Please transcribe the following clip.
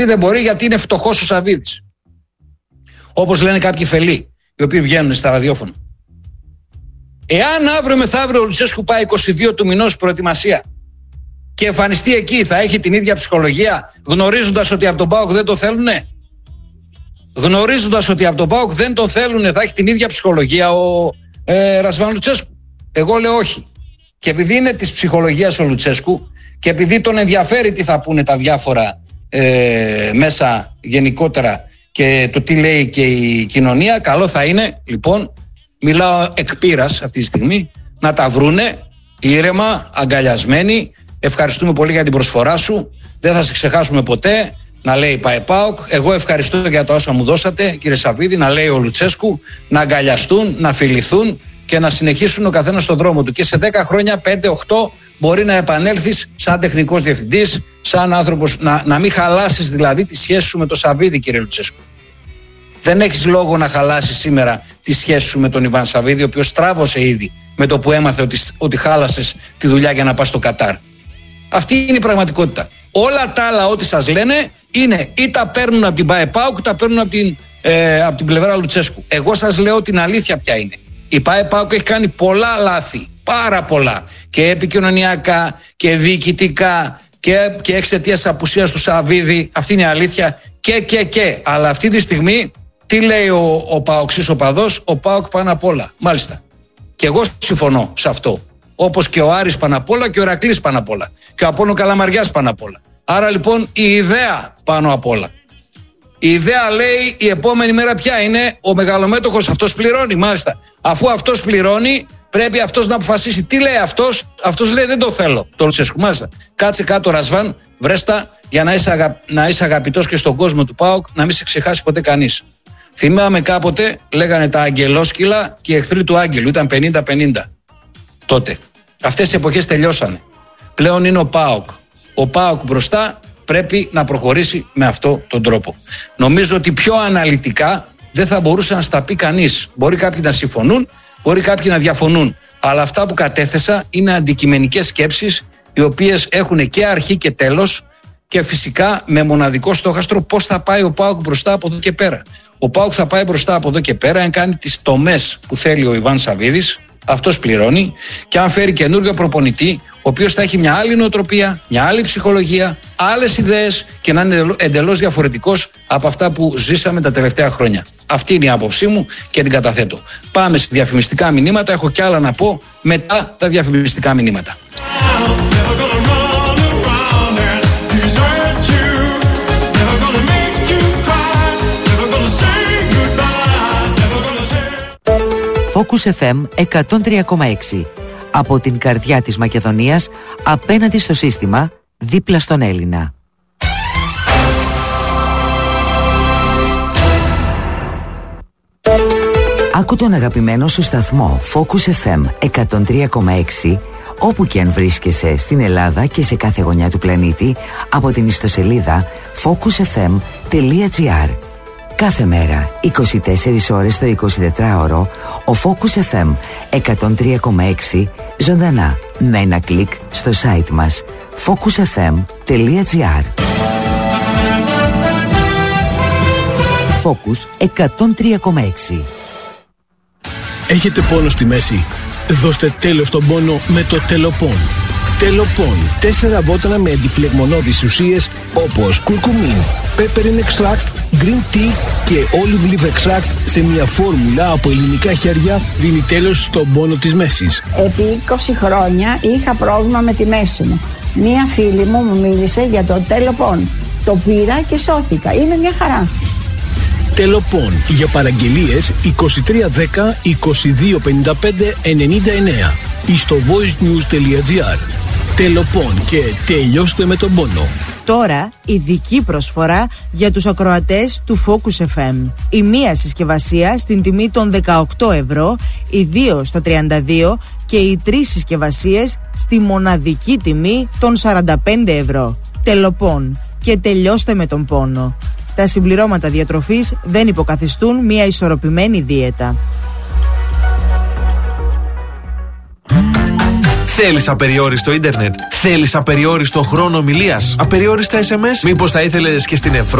δεν μπορεί γιατί είναι φτωχός ο Σαββίδης. Όπως λένε κάποιοι φελοί, οι οποίοι βγαίνουν στα ραδιόφωνα. Εάν αύριο μεθαύριο ο Λουτσέσκου πάει 22 του μηνός προετοιμασία και εμφανιστεί εκεί, θα έχει την ίδια ψυχολογία, γνωρίζοντας ότι από τον ΠΑΟΚ δεν το θέλουνε? Γνωρίζοντας ότι από τον ΠΑΟΚ δεν το θέλουνε, θα έχει την ίδια ψυχολογία ο Ρασβάν Λουτσέσκου? Εγώ λέω όχι. Και επειδή είναι της ψυχολογίας ο Λουτσέσκου και επειδή τον ενδιαφέρει τι θα πούνε τα διάφορα μέσα γενικότερα και το τι λέει και η κοινωνία, καλό θα είναι, λοιπόν, μιλάω εκ πείρας αυτή τη στιγμή, να τα βρούνε ήρεμα, αγκαλιασμένοι. Ευχαριστούμε πολύ για την προσφορά σου, δεν θα σε ξεχάσουμε ποτέ, να λέει ΠΑΕΠΑΟΚ. Εγώ ευχαριστώ για τα όσα μου δώσατε, κύριε Σαββίδη, να λέει ο Λουτσέσκου, να αγκαλιαστούν, να φιληθούν και να συνεχίσουν ο καθένας στον δρόμο του. Και σε 10 χρόνια, 5-8, μπορεί να επανέλθεις σαν τεχνικός διευθυντής, σαν άνθρωπος, να μην χαλάσεις δηλαδή τη σχέση σου με τον Σαββίδη, κύριε Λουτσέσκου. Δεν έχεις λόγο να χαλάσεις σήμερα τη σχέση σου με τον Ιβάν Σαββίδη, ο οποίος στράβωσε ήδη με το που έμαθε ότι χάλασες τη δουλειά για να πας στο Κατάρ. Αυτή είναι η πραγματικότητα. Όλα τα άλλα, ό,τι σας λένε, είναι ή τα παίρνουν από την ΠΑΕΠΑΟΚ ή τα παίρνουν από την πλευρά Λουτσέσκου. Εγώ σας λέω την αλήθεια ποια είναι. Η ΠΑΕΠΑΟΚ έχει κάνει πολλά λάθη, πάρα πολλά, και επικοινωνιακά και διοικητικά και εξαιτίας απουσίας του Σαββίδη. Αυτή είναι η αλήθεια. Αλλά αυτή τη στιγμή τι λέει ο ΠΑΟΚΣής οπαδός? Ο ΠΑΟΚ πάνω απ' όλα. Μάλιστα. Και εγώ συμφωνώ σε αυτό. Όπως και ο Άρης πάνω απ' όλα και ο Ηρακλής πάνω απ' όλα. Και ο Απόλλων Καλαμαριάς πάνω απ' όλα. Άρα λοιπόν η ιδέα πάνω απ' όλα. Η ιδέα λέει η επόμενη μέρα ποια είναι? Ο μεγαλομέτωχος αυτός πληρώνει, μάλιστα. Αφού αυτός πληρώνει, πρέπει αυτός να αποφασίσει. Τι λέει αυτός? Αυτός λέει δεν το θέλω, το Λουτσέσκου. Μάλιστα. Κάτσε κάτω, Ρασβάν, βρέστα, για να είσαι αγαπητός και στον κόσμο του ΠΑΟΚ, να μην σε ξεχάσει ποτέ κανείς. Θυμάμαι κάποτε, λέγανε τα αγγελόσκυλα και οι εχθροί του Άγγελου. Ήταν 50-50 τότε. Αυτές οι εποχές τελειώσανε. Πλέον είναι ο ΠΑΟΚ. Ο ΠΑΟΚ μπροστά πρέπει να προχωρήσει με αυτόν τον τρόπο. Νομίζω ότι πιο αναλυτικά δεν θα μπορούσε να στα πει κανείς. Μπορεί κάποιοι να συμφωνούν, μπορεί κάποιοι να διαφωνούν. Αλλά αυτά που κατέθεσα είναι αντικειμενικές σκέψεις, οι οποίες έχουν και αρχή και τέλος, και φυσικά με μοναδικό στόχαστρο πώς θα πάει ο ΠΑΟΚ μπροστά από εδώ και πέρα. Ο ΠΑΟΚ θα πάει μπροστά από εδώ και πέρα αν κάνει τις τομές που θέλει ο Ιβάν Σαββίδης, αυτός πληρώνει, και αν φέρει καινούριο προπονητή, ο οποίος θα έχει μια άλλη νοοτροπία, μια άλλη ψυχολογία, άλλες ιδέες και να είναι εντελώς διαφορετικός από αυτά που ζήσαμε τα τελευταία χρόνια. Αυτή είναι η άποψή μου και την καταθέτω. Πάμε σε διαφημιστικά μηνύματα, έχω κι άλλα να πω μετά τα διαφημιστικά μηνύματα. Focus FM 103,6. Από την καρδιά της Μακεδονίας, απέναντι στο σύστημα, δίπλα στον Έλληνα. Άκου τον αγαπημένο σου σταθμό Focus FM 103,6 όπου και αν βρίσκεσαι στην Ελλάδα και σε κάθε γωνιά του πλανήτη από την ιστοσελίδα focusfm.gr. Κάθε μέρα, 24 ώρες το 24ωρο, ο Focus FM 103,6 ζωντανά με ένα κλικ στο site μας focusfm.gr. Focus 103,6. Έχετε πόνο στη μέση? Δώστε τέλος στον πόνο με το Τελοπών. Τελοπών. 4 βότανα με αντιφλεγμονώδεις ουσίες όπως κουρκουμίν, peppermint extract, green tea και olive leaf extract σε μια φόρμουλα από ελληνικά χέρια δίνει τέλος στον πόνο της μέσης. Επί 20 χρόνια είχα πρόβλημα με τη μέση μου. Μία φίλη μου μίλησε για το Τελοπών. Το πήρα και σώθηκα. Είναι μια χαρά. Τελοπών. Για παραγγελίες 2310 2255 99 ή στο voicenews.gr. Τελοπών και τελειώστε με τον πόνο. Τώρα ειδική προσφορά για τους ακροατές του Focus FM. Η μία συσκευασία στην τιμή των 18 ευρώ, οι 2 στα 32 και οι 3 συσκευασίες στη μοναδική τιμή των 45 ευρώ. Τελοπών και τελειώστε με τον πόνο. Τα συμπληρώματα διατροφής δεν υποκαθιστούν μια ισορροπημένη δίαιτα. Θέλεις απεριόριστο ίντερνετ? Θέλεις απεριόριστο χρόνο ομιλίας? Απεριόριστα SMS? Μήπως θα ήθελες και στην